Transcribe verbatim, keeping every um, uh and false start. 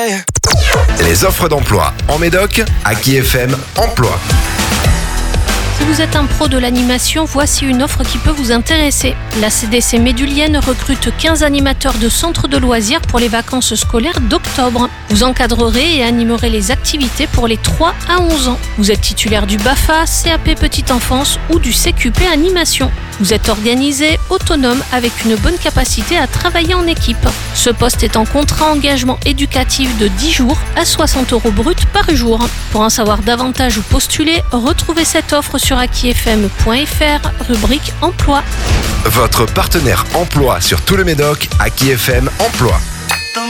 Les offres d'emploi en Médoc, Aki F M Emploi. Si vous êtes un pro de l'animation, voici une offre qui peut vous intéresser. La C D C Médulienne recrute quinze animateurs de centres de loisirs pour les vacances scolaires d'octobre. Vous encadrerez et animerez les activités pour les trois à onze ans. Vous êtes titulaire du B A F A, C A P Petite Enfance ou du C Q P Animation. Vous êtes organisé, autonome, avec une bonne capacité à travailler en équipe. Ce poste est en contrat engagement éducatif de dix jours à soixante euros bruts par jour. Pour en savoir davantage ou postuler, retrouvez cette offre sur aki f m point f r, rubrique emploi. Votre partenaire emploi sur tout le Médoc, Aki F M Emploi.